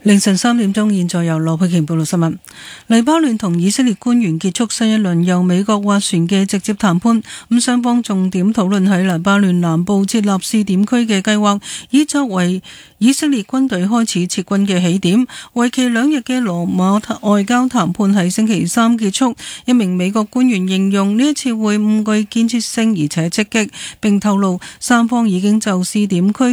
凌晨3點鐘，現在由羅佩瓊報道新聞。黎巴嫩同以色列官員結束新一輪由美國斡旋嘅直接談判，雙方重點討論喺黎巴嫩南部設立試點區嘅計劃，以作為以色列軍隊開始撤軍嘅起點。為期2日嘅羅馬外交談判喺星期三結束。一名美國官員形容呢一次會晤具建設性而且積極，並透露三方已經就試點區